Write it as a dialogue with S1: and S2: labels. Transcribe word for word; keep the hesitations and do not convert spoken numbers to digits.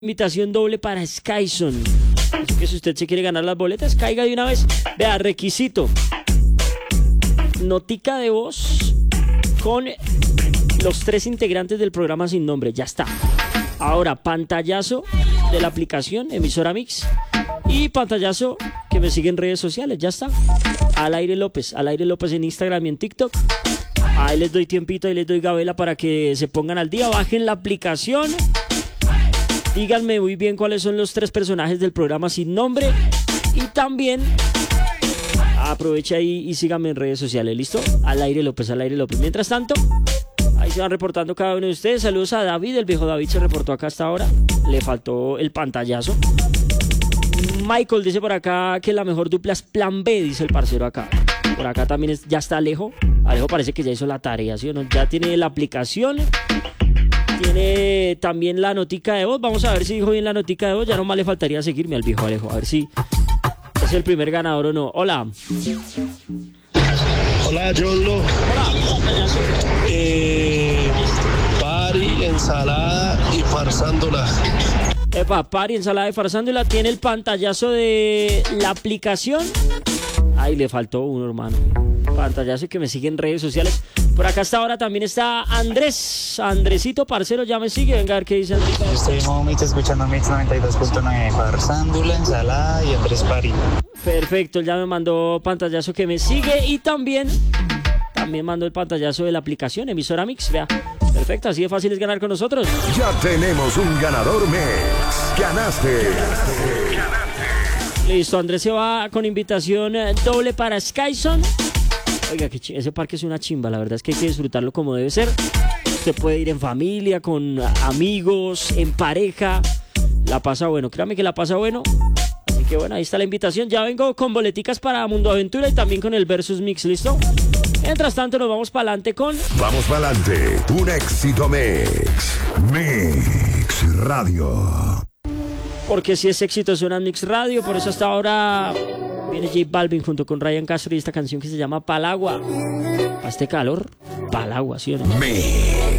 S1: Invitación doble para Skyson. Así que si usted se quiere ganar las boletas, caiga de una vez. Vea, requisito: notica de voz con los tres integrantes del programa Sin Nombre. Ya está. Ahora, pantallazo de la aplicación Emisora Mix y pantallazo que me sigue en redes sociales. Ya está. Al Aire López, Al Aire López en Instagram y en TikTok. Ahí les doy tiempito, ahí les doy gabela para que se pongan al día. Bajen la aplicación. Díganme muy bien cuáles son los tres personajes del programa Sin Nombre. Y también aproveche ahí y síganme en redes sociales. ¿Listo? Al Aire López, Al Aire López. Mientras tanto, ahí se van reportando cada uno de ustedes. Saludos a David, el viejo David se reportó acá hasta ahora. Le faltó el pantallazo. Michael dice por acá que la mejor dupla es Plan B, dice el parcero acá. Por acá también es, ya está Alejo. Alejo parece que ya hizo la tarea, ¿sí o no? Ya tiene la aplicación. Tiene también la notica de voz. Vamos a ver si dijo bien la notica de voz. Ya nomás le faltaría seguirme al viejo Alejo. A ver si es el primer ganador o no. Hola.
S2: Hola, Yolo.
S1: Hola.
S2: Eh, pari, ensalada y farsándola.
S1: Epa, pari, ensalada y farsándola. Tiene el pantallazo de la aplicación. Ay, le faltó uno, hermano. Pantallazo que me sigue en redes sociales. Por acá hasta ahora también está Andrés. Andresito, parcero, ya me sigue. Venga a ver qué dice Andrés.
S3: Estoy Momito escuchando Mix noventa y dos punto nueve. Farsándula, ensalada y Andrés Pari.
S1: Perfecto, ya me mandó pantallazo que me sigue. Y también, también mandó el pantallazo de la aplicación Emisora Mix. Vea, perfecto, así de fácil es ganar con nosotros.
S4: Ya tenemos un ganador Mix. Ganaste.
S1: Listo, Andrés se va con invitación doble para Skyson. Oiga, que ch- ese parque es una chimba, la verdad es que hay que disfrutarlo como debe ser. Usted puede ir en familia, con amigos, en pareja. La pasa bueno, créame que la pasa bueno. Así que bueno, ahí está la invitación. Ya vengo con boleticas para Mundo Aventura y también con el Versus Mix, ¿listo? Mientras tanto nos vamos para adelante con...
S4: Vamos para adelante, un éxito Mix. Mix Radio.
S1: Porque si es éxito suena en Mix Radio, por eso hasta ahora viene J Balvin junto con Ryan Castro y esta canción que se llama Palagua. A este calor, Palagua, ¿sí o no?
S4: Mix.